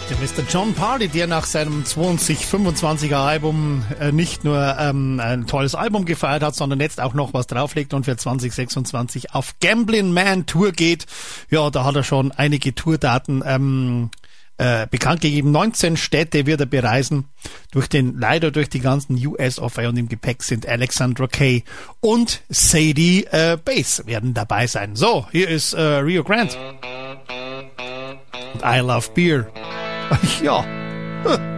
Der Mr. Jon Pardi, der nach seinem 2025er Album nicht nur ein tolles Album gefeiert hat, sondern jetzt auch noch was drauflegt und für 2026 auf Gambling Man Tour geht. Ja, da hat er schon einige Tourdaten bekannt gegeben. 19 Städte wird er bereisen. Leider durch die ganzen US of A, und im Gepäck sind Alexandra Kay und Sadie Bass werden dabei sein. So, hier ist Rio Grande. Und I Love Beer. Ja.